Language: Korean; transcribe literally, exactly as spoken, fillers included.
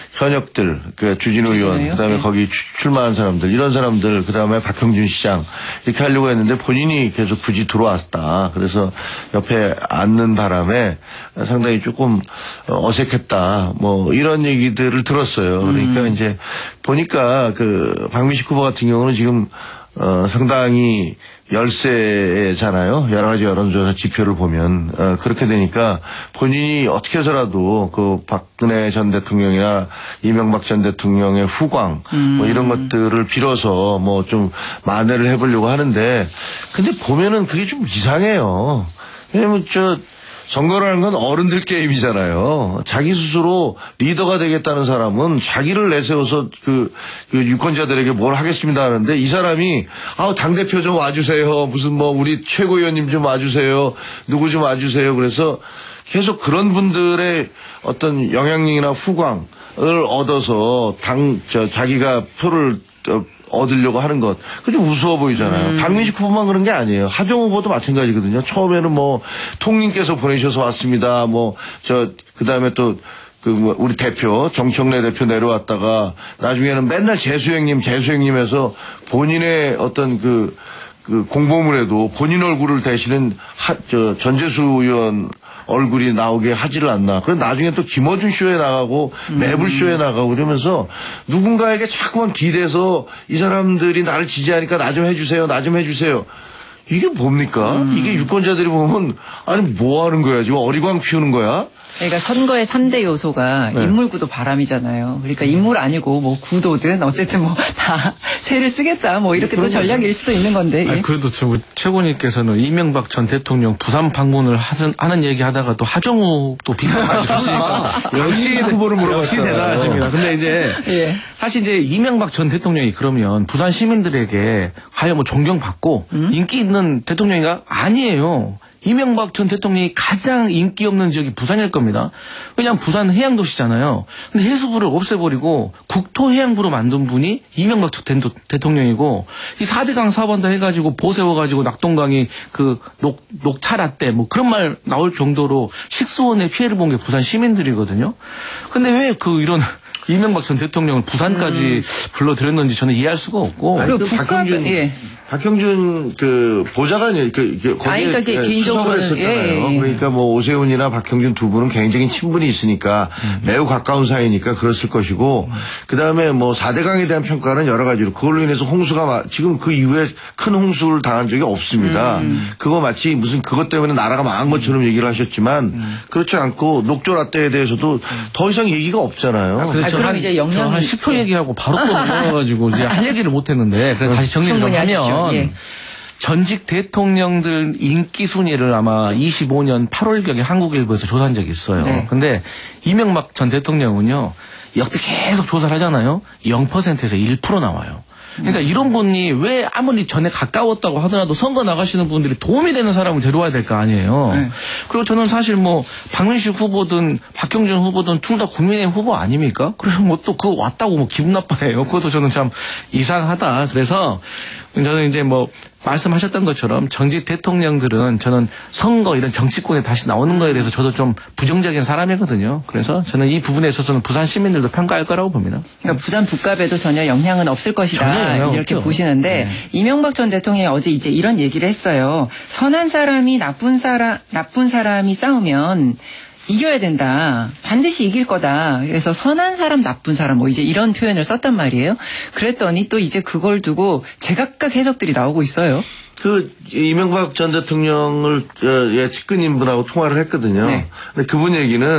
현역들, 그 주진우 의원, 그다음에 네. 거기 출마한 사람들, 이런 사람들, 그다음에 박형준 시장 이렇게 하려고 했는데 본인이 계속 굳이 들어왔다. 그래서 옆에 앉는 바람에 상당히 조금 어색했다. 뭐 이런 얘기들을 들었어요. 그러니까 음. 이제 보니까 그 박민식 후보 같은 경우는 지금 어 상당히 열세잖아요. 여러 가지 여론조사 지표를 보면 어, 그렇게 되니까 본인이 어떻게 해서라도 그 박근혜 전 대통령이나 이명박 전 대통령의 후광 음. 뭐 이런 것들을 빌어서 뭐 좀 만회를 해보려고 하는데 근데 보면은 그게 좀 이상해요. 왜냐면 저 선거라는 건 어른들 게임이잖아요. 자기 스스로 리더가 되겠다는 사람은 자기를 내세워서 그, 그 유권자들에게 뭘 하겠습니다 하는데 이 사람이 아, 당대표 좀 와주세요. 무슨 뭐 우리 최고위원님 좀 와주세요. 누구 좀 와주세요. 그래서 계속 그런 분들의 어떤 영향력이나 후광을 얻어서 당, 저, 자기가 표를 어, 얻으려고 하는 것. 그게 우스워 보이잖아요. 음. 박민식 후보만 그런 게 아니에요. 하정 후보도 마찬가지거든요. 처음에는 뭐 통님께서 보내셔서 왔습니다. 뭐 저 그다음에 또 그 뭐 우리 대표 정청래 대표 내려왔다가 나중에는 맨날 재수행님 재수행님에서 본인의 어떤 그 그 공보물에도 본인 얼굴을 대시는 하, 저 전재수 의원 얼굴이 나오게 하지를 않나. 그래서 나중에 또 김어준 쇼에 나가고 매불 쇼에 나가고 그러면서 누군가에게 자꾸만 기대서 이 사람들이 나를 지지하니까 나 좀 해주세요. 나 좀 해주세요. 이게 뭡니까? 음. 이게 유권자들이 보면 아니 뭐 하는 거야? 지금 어리광 피우는 거야? 그러니까 선거의 삼 대 요소가 네. 인물, 구도, 바람이잖아요. 그러니까 인물 아니고 뭐 구도든 어쨌든 뭐 다 세를 쓰겠다 뭐 이렇게 또 전략일 수도 있는 건데. 아니, 그래도 최고님께서는 이명박 전 대통령 부산 방문을 하는, 하는 얘기 하다가 또 하정우 또 비판하셨으니까 역시 후보를 물어봤어요. 역시 대단하십니다. 근데 이제 예. 사실 이제 이명박 전 대통령이 그러면 부산 시민들에게 과연 뭐 존경받고 음? 인기 있는 대통령이가 아니에요. 이명박 전 대통령이 가장 인기 없는 지역이 부산일 겁니다. 왜냐하면 부산은 해양도시잖아요. 근데 해수부를 없애버리고 국토해양부로 만든 분이 이명박 전 대통령이고 이 사 대 강 사업한다 해가지고 보세워가지고 낙동강이 그 녹, 녹차라떼 뭐 그런 말 나올 정도로 식수원에 피해를 본 게 부산 시민들이거든요. 근데 왜 그 이런 이명박 전 대통령을 부산까지 음. 불러들였는지 저는 이해할 수가 없고. 그리고 박형준, 예. 박형준 그 보좌관이 그, 그 거기에 그러니까 개인적으로 했었잖아요. 예, 예. 그러니까 뭐 오세훈이나 박형준 두 분은 개인적인 친분이 있으니까 음. 매우 가까운 사이니까 그랬을 것이고 음. 그다음에 뭐 사 대 강에 대한 평가는 여러 가지로 그걸로 인해서 홍수가 지금 그 이후에 큰 홍수를 당한 적이 없습니다. 음. 그거 마치 무슨 그것 때문에 나라가 망한 것처럼 얘기를 하셨지만 음. 그렇지 않고 녹조라떼에 대해서도 음. 더 이상 얘기가 없잖아요. 아, 그래서 아, 그럼 이제 영양 한 십 초 얘기하고 바로 또 넘어가가지고 이제 할 얘기를 못 했는데 그래서 다시 정리를 좀 하면 예. 전직 대통령들 인기 순위를 아마 이십오 년 팔월경에 한국일보에서 조사한 적이 있어요. 네. 근데 이명박 전 대통령은요. 역대 계속 조사를 하잖아요. 영 퍼센트에서 일 퍼센트 나와요. 그러니까 이런 분이 왜 아무리 전에 가까웠다고 하더라도 선거 나가시는 분들이 도움이 되는 사람을 데려와야 될 거 아니에요. 네. 그리고 저는 사실 뭐 박민식 후보든 박형준 후보든 둘 다 국민의힘 후보 아닙니까? 그래서 뭐 또 그거 왔다고 뭐 기분 나빠해요. 그것도 저는 참 이상하다. 그래서 저는 이제 뭐 말씀하셨던 것처럼 전직 대통령들은 저는 선거 이런 정치권에 다시 나오는 거에 대해서 저도 좀 부정적인 사람이거든요. 그래서 저는 이 부분에 있어서는 부산 시민들도 평가할 거라고 봅니다. 그러니까 부산 부갑에도 전혀 영향은 없을 것이다 이렇게 없죠. 보시는데 네. 이명박 전 대통령이 어제 이제 이런 얘기를 했어요. 선한 사람이 나쁜 사람 나쁜 사람이 싸우면 이겨야 된다. 반드시 이길 거다. 그래서 선한 사람, 나쁜 사람 뭐 이제 이런 표현을 썼단 말이에요. 그랬더니 또 이제 그걸 두고 제각각 해석들이 나오고 있어요. 그 이명박 전 대통령을 예, 측근인 분하고 통화를 했거든요. 네. 근데 그분 얘기는